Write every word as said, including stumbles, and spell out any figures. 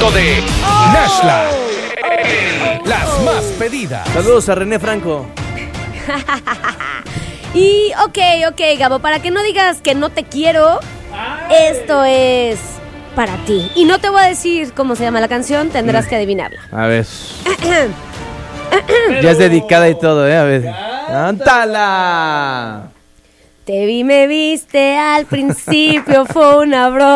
momento de oh. Nashla, oh. las más pedidas. Saludos a René Franco. Y ok, ok, Gabo, para que no digas que no te quiero, Ay. esto es para ti. Y no te voy a decir cómo se llama la canción, tendrás mm. que adivinarla. A ver. Ya es dedicada y todo, ¿eh? A ver. ¡Cántala! Te vi, me viste al principio, fue una broma.